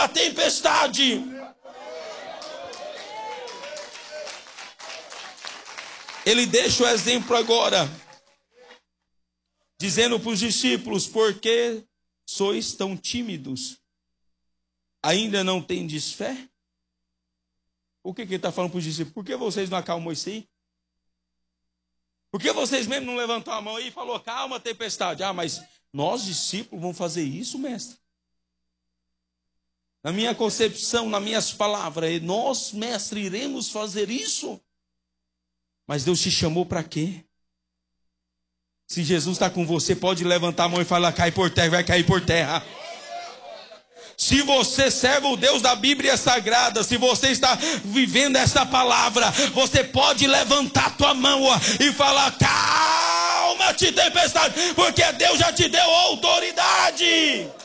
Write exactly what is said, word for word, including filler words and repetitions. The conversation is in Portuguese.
a tempestade. Ele deixa o exemplo agora, dizendo para os discípulos: por que sois tão tímidos? Ainda não tendes fé? O que, que ele está falando para os discípulos? Por que vocês não acalmam isso aí? Por que vocês mesmo não levantam a mão aí e falou: calma, tempestade? Ah, mas nós discípulos vamos fazer isso, mestre? Na minha concepção, nas minhas palavras, nós, mestre, iremos fazer isso? Mas Deus te chamou para quê? Se Jesus está com você, pode levantar a mão e falar: cai por terra, vai cair por terra. Se você serve o Deus da Bíblia Sagrada, se você está vivendo essa palavra, você pode levantar a tua mão e falar: calma-te, tempestade, porque Deus já te deu autoridade.